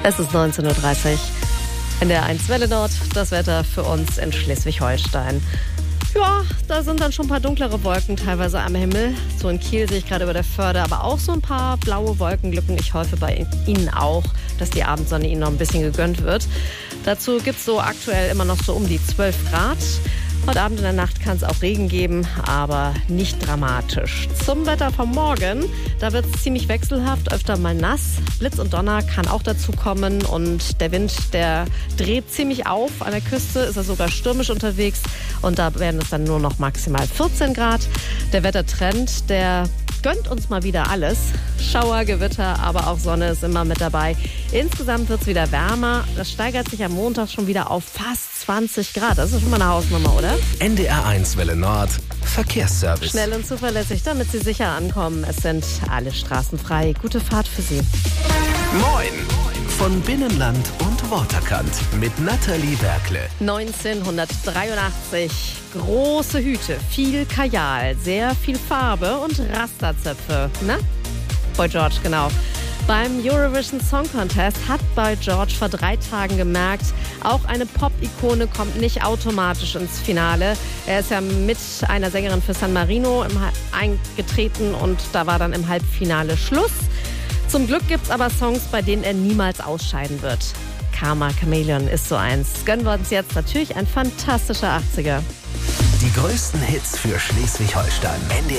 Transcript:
Es ist 19:30 Uhr. In der 1 Welle Nord, das Wetter für uns in Schleswig-Holstein. Ja, da sind dann schon ein paar dunklere Wolken teilweise am Himmel. So in Kiel sehe ich gerade über der Förde, aber auch so ein paar blaue Wolkenlücken. Ich hoffe bei Ihnen auch, dass die Abendsonne Ihnen noch ein bisschen gegönnt wird. Dazu gibt es so aktuell immer noch so um die 12 Grad. Heute Abend in der Nacht kann es auch Regen geben, aber nicht dramatisch. Zum Wetter vom Morgen, da wird es ziemlich wechselhaft, öfter mal nass. Blitz und Donner kann auch dazu kommen und der Wind, der dreht ziemlich auf. An der Küste ist er sogar stürmisch unterwegs und da werden es dann nur noch maximal 14 Grad. Der Wettertrend, der gönnt uns mal wieder alles. Schauer, Gewitter, aber auch Sonne ist immer mit dabei. Insgesamt wird es wieder wärmer. Das steigert sich am Montag schon wieder auf fast 20 Grad. Das ist schon mal eine Hausnummer, oder? NDR 1 Welle Nord, Verkehrsservice. Schnell und zuverlässig, damit Sie sicher ankommen. Es sind alle Straßen frei. Gute Fahrt für Sie. Moin! Von Binnenland und Waterkant mit Nathalie Werkle. 1983. Große Hüte, viel Kajal, sehr viel Farbe und Rasterzöpfe. Ne? Boy George, genau. Beim Eurovision Song Contest hat Boy George vor 3 Tagen gemerkt, auch eine Pop-Ikone kommt nicht automatisch ins Finale. Er ist ja mit einer Sängerin für San Marino eingetreten und da war dann im Halbfinale Schluss. Zum Glück gibt's aber Songs, bei denen er niemals ausscheiden wird. Karma Chameleon ist so eins. Gönnen wir uns jetzt natürlich ein fantastischer 80er. Die größten Hits für Schleswig-Holstein.